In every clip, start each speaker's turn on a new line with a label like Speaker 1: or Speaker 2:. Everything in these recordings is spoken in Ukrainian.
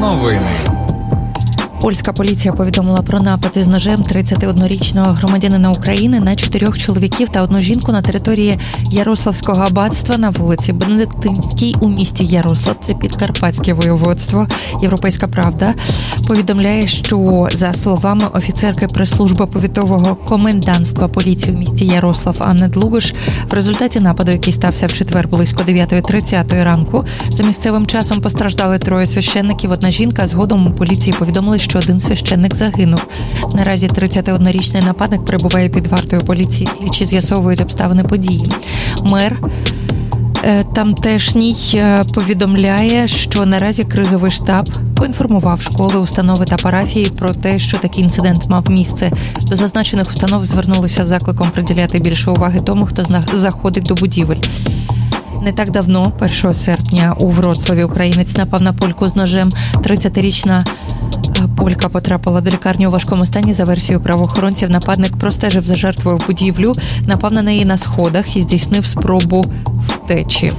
Speaker 1: Новини.
Speaker 2: Польська поліція повідомила про напад із ножем 31-річного громадянина України на 4 чоловіків та 1 жінку на території Ярославського аббатства на вулиці Бенедиктинській у місті Ярослав, це Підкарпатське воєводство. Європейська правда повідомляє, що, за словами офіцерки прес-служби повітового комендантства поліції у місті Ярослав Анни Длугош, в результаті нападу, який стався в четвер близько 9:30 ранку, за місцевим часом постраждали 3 священників, 1 жінка. Згодом у поліції повідомили, що 1 священник загинув. Наразі 31-річний нападник перебуває під вартою поліції. Слідчі з'ясовують обставини події. Мер тамтешній повідомляє, що наразі кризовий штаб поінформував школи, установи та парафії про те, що такий інцидент мав місце. До зазначених установ звернулися з закликом приділяти більше уваги тому, хто заходить до будівель. Не так давно, 1 серпня, у Вроцлаві українець напав на польку з ножем. 30-річна полька потрапила до лікарні у важкому стані. За версією правоохоронців, нападник простежив за жертвою в будівлю, напав на неї на сходах і здійснив спробу втечі.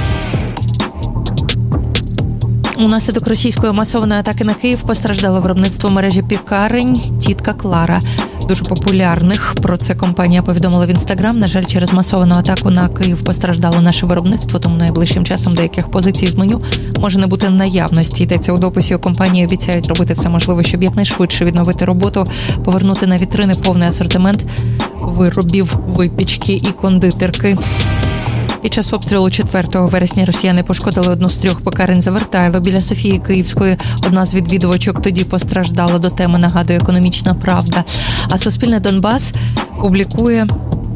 Speaker 2: Унаслідок російської масованої атаки на Київ постраждало виробництво мережі пікарень «Тітка Клара». Дуже популярних. Про це компанія повідомила в Інстаграм. На жаль, через масовану атаку на Київ постраждало наше виробництво, тому найближчим часом деяких позицій з меню може не бути в наявності. Йдеться у дописі. У компанії обіцяють робити все можливе, щоб якнайшвидше відновити роботу, повернути на вітрини повний асортимент виробів випічки і кондитерки. Під час обстрілу 4 вересня росіяни пошкодили 1 з 3 пекарень Завертайло біля Софії Київської. Одна з відвідувачок тоді постраждала. До теми нагадує «Економічна правда». А Суспільне Донбас публікує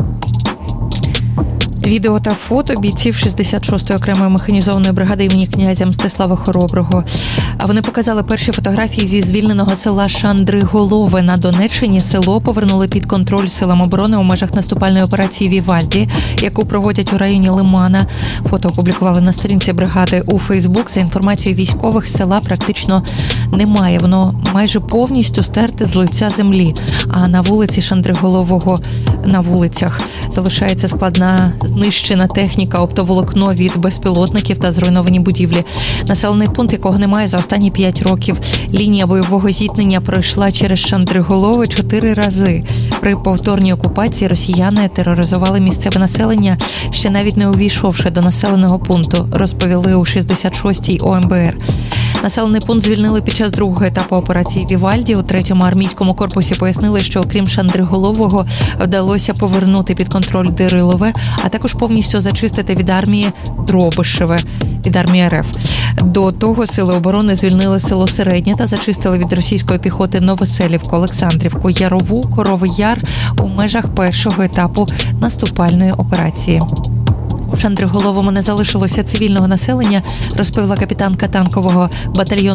Speaker 2: відео та фото бійців 66-ї окремої механізованої бригади імені князя Мстислава Хороброго. А вони показали перші фотографії зі звільненого села Шандриголове на Донеччині. Село повернули під контроль силам оборони у межах наступальної операції «Вівальді», яку проводять у районі Лимана. Фото опублікували на сторінці бригади у Фейсбук. За інформацією військових, села практично немає. Воно майже повністю стерте з лиця землі. А на вулиці Шандриголового, на вулицях, залишається складна знищена техніка, оптоволокно від безпілотників та зруйновані будівлі. Населений пункт, якого немає за останні 5 років. Лінія бойового зіткнення пройшла через Шандриголове 4 рази. При повторній окупації росіяни тероризували місцеве населення, ще навіть не увійшовши до населеного пункту, розповіли у 66-й ОМБР. Населений пункт звільнили під час другого етапу операції «Вівальді». У 3-му армійському корпусі пояснили, що окрім Шандриголового вдалося повернути під контроль Дирилове, а також повністю зачистити від армії Дробишеве, від армії РФ. До того сили оборони звільнили село Середнє та зачистили від російської піхоти Новоселівку, Олександрівку, Ярову, Коровий Яр у межах першого етапу наступальної операції. У Шандриголовому не залишилося цивільного населення, розповіла капітанка танкового батальйону